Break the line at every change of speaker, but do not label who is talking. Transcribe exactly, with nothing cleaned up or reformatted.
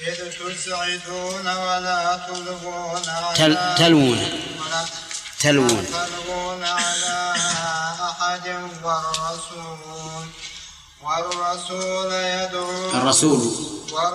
إذ تسعدون ولا تلغون
تل تلوون تلوون
تلغون على أحد والرسول والرسول يدعو
الرسول